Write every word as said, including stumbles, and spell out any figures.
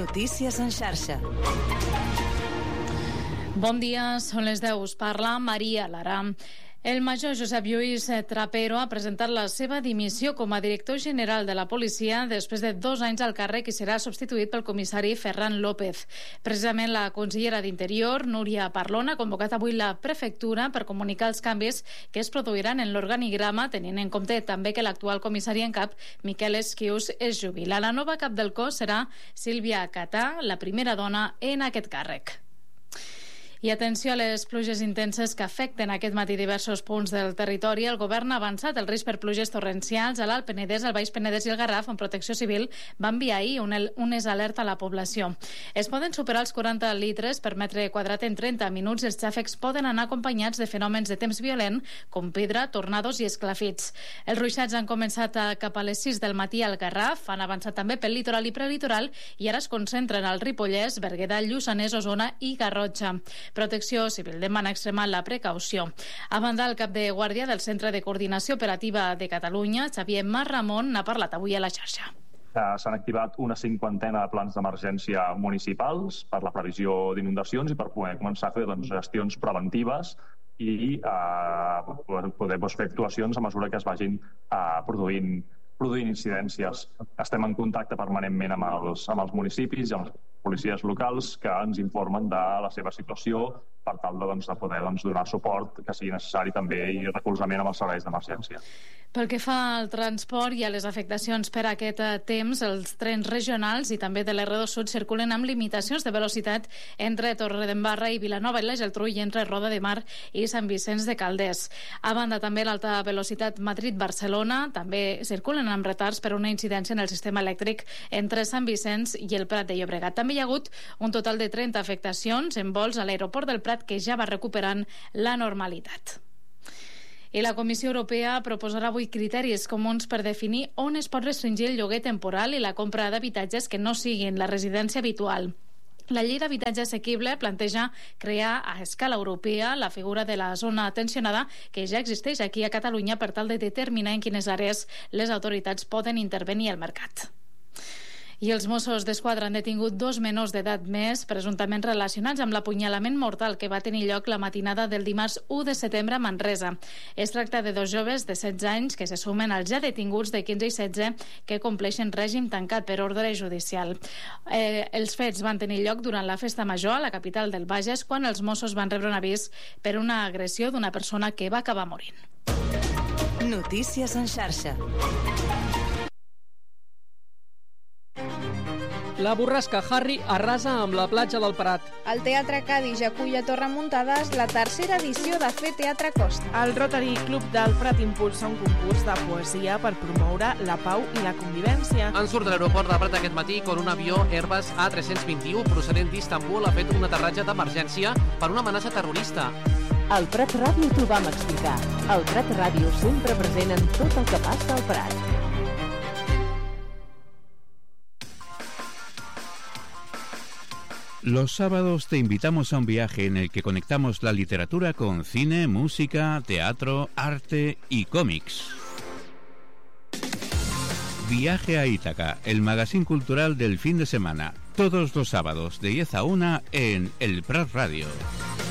Notícies en xarxa. Bon dia, són les deu. Us parla Maria Lara. El major Josep Lluís Trapero ha presentat la seva dimissió com a director general de la policia després de dos anys al càrrec i serà substituït pel comissari Ferran López. Precisament la consellera d'Interior, Núria Parlon, ha convocat avui la prefectura per comunicar els canvis que es produiran en l'organigrama, tenint en compte també que l'actual comissari en cap, Miquel Esquius, es jubila. La nova cap del cos serà Sílvia Catà, la primera dona en aquest càrrec. I atenció a les pluges intenses que afecten aquest matí diversos punts del territori. El govern ha avançat el risc per pluges torrencials a l'Alt Penedès, al Baix Penedès i el Garraf, on Protecció Civil va enviar ahir un, unes alerta a la població. Es poden superar els quaranta litres per metre quadrat en trenta minuts. Els xàfecs poden anar acompanyats de fenòmens de temps violent, com pedra, tornados i esclafits. Els ruixats han començat a, cap a les sis del matí al Garraf, han avançat també pel litoral i prelitoral i ara es concentren al Ripollès, Berguedà, Lluçanès, Osona i Garrotxa. Protecció Civil demana extremar la precaució. A banda, el cap de guàrdia del Centre de Coordinació Operativa de Catalunya, Xavier Marramon, n'ha parlat avui a la xarxa. S'han activat una cinquantena de plans d'emergència municipals per la previsió d'inundacions i per poder començar a fer doncs, gestions preventives i eh, poder doncs, fer actuacions a mesura que es vagin eh, produint produint incidències. Estem en contacte permanentment amb els, amb els municipis i amb les policies locals que ens informen de la seva situació per tal de, doncs, de poder doncs, donar suport que sigui necessari també i recolzament amb els serveis d'emergència. Pel que fa al transport i a les afectacions per a aquest temps, els trens regionals i també de l'R dos Sud circulen amb limitacions de velocitat entre Torredembarra i Vilanova i la Geltrú i entre Roda de Mar i Sant Vicenç de Calders. A banda, també l'alta velocitat Madrid-Barcelona també circulen amb retards per una incidència en el sistema elèctric entre Sant Vicenç i el Prat de Llobregat. També hi ha hagut un total de trenta afectacions en vols a l'aeroport del Prat que ja va recuperant la normalitat. I la Comissió Europea proposarà avui criteris comuns per definir on es pot restringir el lloguer temporal i la compra d'habitatges que no siguin la residència habitual. La llei d'habitatge assequible planteja crear a escala europea la figura de la zona tensionada que ja existeix aquí a Catalunya per tal de determinar en quines àrees les autoritats poden intervenir al mercat. I els Mossos d'Esquadra han detingut dos menors d'edat més, presumptament relacionats amb l'apunyalament mortal que va tenir lloc la matinada del dimarts u de setembre a Manresa. Es tracta de dos joves de setze anys que se sumen als ja detinguts de quinze i setze que compleixen règim tancat per ordre judicial. Eh, els fets van tenir lloc durant la festa major a la capital del Bages, quan els Mossos van rebre un avís per una agressió d'una persona que va acabar morint. Notícies en xarxa. La borrasca Harry arrasa amb la platja del Prat. El Teatre Cadis acull a Torremuntades la tercera edició de Fer Teatre Costa. El Rotary Club del Prat impulsa un concurs de poesia per promoure la pau i la convivència. En surt de l'aeroport de Prat aquest matí con un avió Airbus A tres cents vint-i-u procedent d'Istanbul ha fet un aterratge d'emergència per una amenaça terrorista. Al Prat Ràdio t'ho vam explicar. Al Prat Ràdio sempre present en tot el que passa al Prat. Los sábados te invitamos a un viaje en el que conectamos la literatura con cine, música, teatro, arte y cómics. Viaje a Ítaca, el magazín cultural del fin de semana, todos los sábados de diez a una en El Prat Radio.